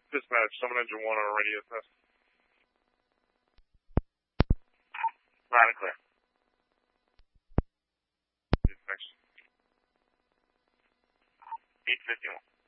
Dispatch, 7 engine 1 on a radio test. Loud and clear. Next. 851.